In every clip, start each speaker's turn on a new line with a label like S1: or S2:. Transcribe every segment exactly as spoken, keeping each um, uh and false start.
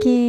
S1: Oke.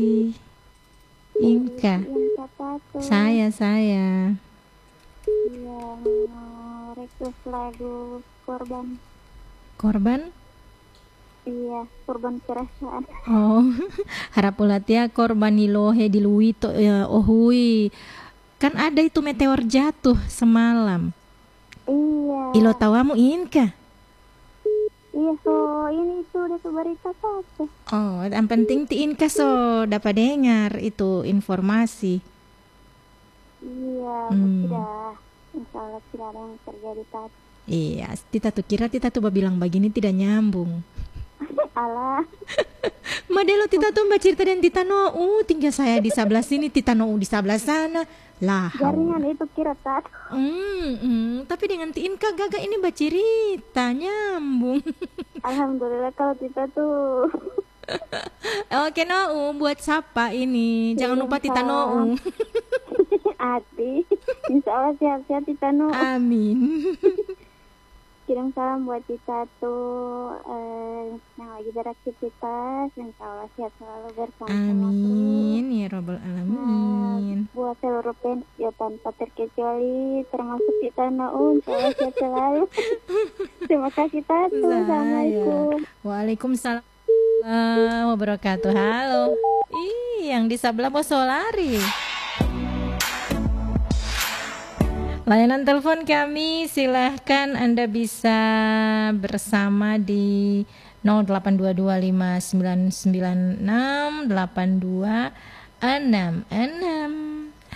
S1: Inka.
S2: Inka Tato.
S1: Saya, saya.
S2: Yang request lagu korban.
S1: Korban?
S2: Iya, korban perasaan.
S1: Oh, harap ulatia korban ilohe di luito ya ohui. Kan ada itu meteor jatuh semalam.
S2: Iya.
S1: Ilo tawamu Inka.
S2: Iya, so ini itu udah tuh berita apa?
S1: Oh, yang penting ti Inka so dapat dengar itu informasi.
S2: Iya,
S1: Hmm.
S2: tidak. Insya Allah tidak ada yang terjadi tadi.
S1: Iya, Tita tuh kira Tita tuh bilang begini tidak nyambung.
S2: Alah,
S1: Madelo Tita tuh mbak cerita dan Tita no, uh, tinggal saya di sebelah sini, Tita no di sebelah sana. Lah,
S2: jaringan itu kira tadi.
S1: Hmm, hmm, tapi dengan ti Inka gagak ini mbak cerita nyambung.
S2: Alhamdulillah kalau kita tuh
S1: Oke no, buat siapa ini? Jangan lupa Tita no.
S2: Ati, insya Allah sehat-sehat Tita Nu.
S1: Amin.
S2: Kirim salam buat Tita tuh eh, yang lagi beraktivitas. Insya Allah sehat selalu bersama.
S1: Amin ya robbal alamin.
S2: Nah, buat seluruh fans ya tanpa terkecuali termasuk Tita Nu. Insya Allah sehat selalu. Terima kasih Tatu. Assalamualaikum.
S1: Waalaikumsalam warahmatullahi wabarakatuh. Halo. Ih, yang di sebelah bos Solari. Layanan telepon kami silahkan Anda bisa bersama di nol delapan dua dua lima sembilan sembilan enam delapan dua enam enam.